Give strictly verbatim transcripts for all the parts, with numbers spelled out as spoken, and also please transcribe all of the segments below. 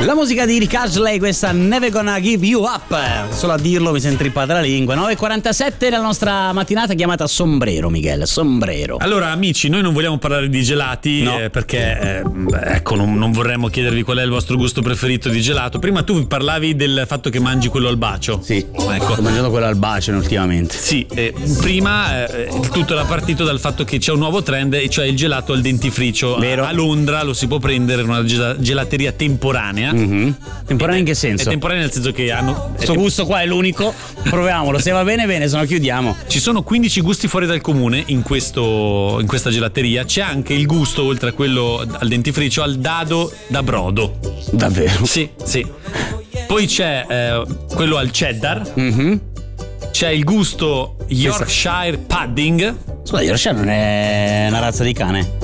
La musica di Rick Astley, questa Never Gonna Give You Up. Solo a dirlo mi si è intrippata la lingua. nove e quarantasette della nostra mattinata chiamata Sombrero, Miguel. Sombrero. Allora, amici, noi non vogliamo parlare di gelati, no. eh, perché eh, ecco, non, non vorremmo chiedervi qual è il vostro gusto preferito di gelato. Prima tu parlavi del fatto che mangi quello al bacio. Sì, ecco. Sto mangiando quello al bacio ultimamente. Sì, eh, prima eh, il tutto era partito dal fatto che c'è un nuovo trend, e cioè il gelato al dentifricio. Vero. A, a Londra lo si può prendere in una gelateria temporanea. Mm-hmm. Temporanea in che senso? È temporanea nel senso che hanno questo gusto qua è l'unico. Proviamolo, se va bene bene, se no chiudiamo. Ci sono quindici gusti fuori dal comune in questo in questa gelateria. C'è anche il gusto, oltre a quello al dentifricio, al dado da brodo. Davvero? Sì, sì. Poi c'è eh, quello al cheddar. Mm-hmm. C'è il gusto Yorkshire Pudding. Scusa, Yorkshire non è una razza di cane?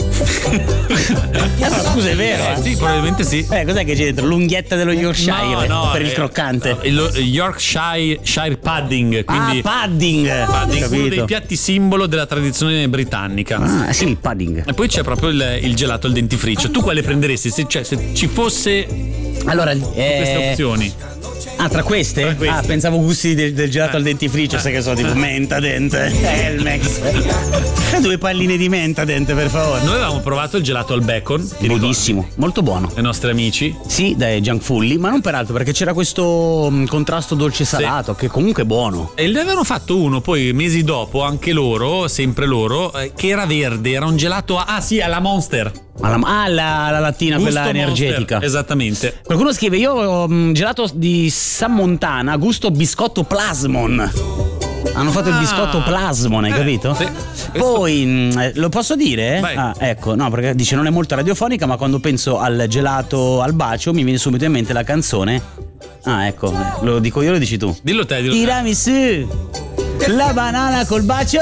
No, scusa, è vero? Eh, Eh? sì, probabilmente sì. Eh, cos'è che c'è dentro? L'unghietta dello Yorkshire No, no, per il eh, croccante. Il Yorkshire Shire Pudding, quindi ah, pudding. pudding, Capito. uno dei piatti simbolo della tradizione britannica. Ah, sì, il pudding. E poi c'è proprio il, il gelato al dentifricio. Tu quale prenderesti? Se, cioè, se ci fosse allora, eh... queste opzioni. Ah, tra queste? Tra queste. Ah, pensavo gusti del, del gelato Eh. al dentifricio, Eh. sai che so, tipo menta dente, Elmex. E due palline di menta dente, per favore. Noi avevamo provato il gelato al bacon. ti ricordi? Buonissimo, molto buono. I nostri amici. Sì, dai Gianfulli, ma non peraltro perché c'era questo mh, contrasto dolce-salato, sì, che comunque è buono. E ne avevano fatto uno poi mesi dopo, anche loro, sempre loro, eh, che era verde, era un gelato, a, ah sì, alla Monster. Alla, ah, la, la lattina, Gusto quella energetica. Monster, esattamente. Qualcuno scrive: io ho um, gelato di San Montana, gusto biscotto plasmon. Hanno fatto Ah, il biscotto plasmon, hai eh, capito? Sì. Poi mh, lo posso dire? Vai. Ah, ecco, no, perché dice non è molto radiofonica, ma quando penso al gelato al bacio mi viene subito in mente la canzone. Ah, ecco, lo dico io, lo dici tu. Dillo te, dillo te. Tiramisù, la banana col bacio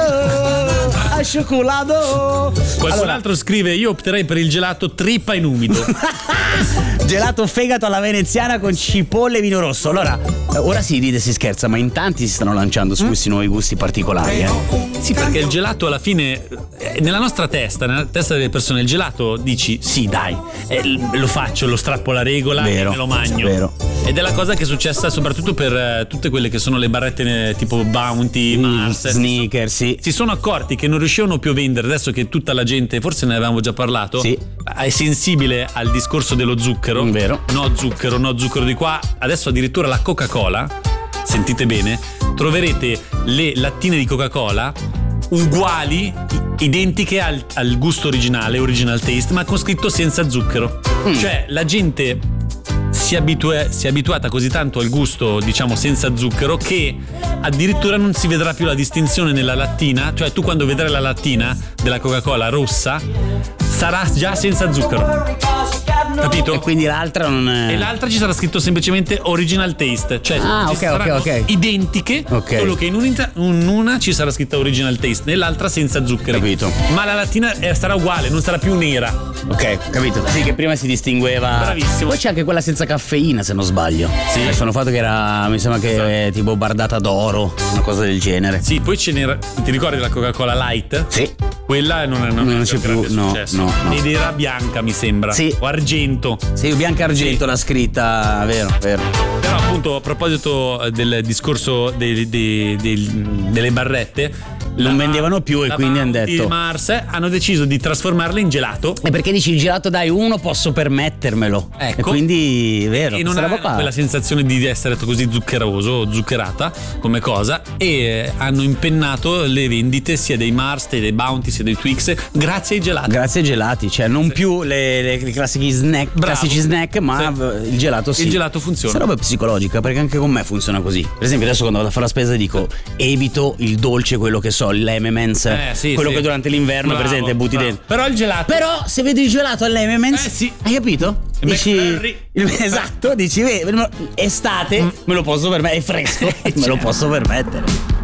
al cioccolato. Qualcun Allora, altro scrive: io opterei per il gelato trippa in umido. gelato fegato alla veneziana con cipolle e vino rosso. Allora, ora si ride e si scherza, ma in tanti si stanno lanciando su questi nuovi gusti particolari, eh? Sì, perché il gelato alla fine, eh, nella nostra testa, nella testa delle persone, il gelato dici sì, dai, eh, lo faccio, lo strappo la regola Vero, e me lo magno. vero. Ed è la cosa che è successa soprattutto per eh, tutte quelle che sono le barrette eh, tipo Bounty, Mars, Sneaker, sì. si sono accorti che non riuscivano più a vendere. Adesso che tutta la gente, forse ne avevamo già parlato, Sì. è sensibile al discorso dello zucchero. Vero. No zucchero, no zucchero di qua. Adesso addirittura la Coca-Cola, sentite bene, troverete le lattine di Coca-Cola uguali, identiche al, al gusto originale, original taste, ma con scritto senza zucchero. Mm. Cioè la gente si, abitua- si è abituata così tanto al gusto, diciamo, senza zucchero, che addirittura non si vedrà più la distinzione nella lattina. Cioè tu quando vedrai la lattina della Coca-Cola rossa sarà già senza zucchero, capito? E quindi l'altra non è... E l'altra ci sarà scritto semplicemente original taste. Cioè Ah, ci ok, saranno ok, ok. identiche, Ok. solo che in, un'inta- in una ci sarà scritto original taste, nell'altra senza zucchero. Capito. Ma la lattina eh, sarà uguale, non sarà più nera. Ok, capito. Sì, che prima si distingueva. Bravissimo. Poi c'è anche quella senza caffeina, se non sbaglio. Sì. Adesso hanno fatto che era, mi sembra che Esatto. è tipo bardata d'oro, una cosa del genere. Sì, poi ce n'era. Ti ricordi la Coca-Cola Light? Sì. Quella non è, non Non è c'è un grande più, no, successo. no, no. Ed era bianca, mi sembra. Sì. O argento. Sì, bianca argento Sì. l'ha scritta, vero, vero. Però appunto, a proposito del discorso dei- dei- dei- delle barrette, Non la- vendevano più e la quindi hanno Bounty detto- e Mars hanno deciso di trasformarle in gelato. E perché dici il gelato dai uno posso permettermelo. Ecco. E quindi, vero, E non questa ha roba qua. quella sensazione di essere così zuccheroso o zuccherata come cosa. E eh, hanno impennato le vendite sia dei Mars, sia dei Bounty, sia dei Twix, grazie ai gelati. Grazie ai gelati, cioè non più le, le, le classici snack, Bravo. classici snack, ma Sì. il gelato sì. Il gelato funziona. Questa roba è psicologica, perché anche con me funziona così. Per esempio, adesso quando vado a fare la spesa dico evito il dolce, quello che so, l'M and M's, Eh, sì, quello sì. che durante l'inverno, Bravo, per esempio, butti bravo. dentro. Però il gelato. Però se vedo il gelato all'M and M's, Eh, sì. hai capito? Il Dici McFlurry. esatto, dici "Beh, estate me lo posso permettere, è fresco, me lo posso permettere".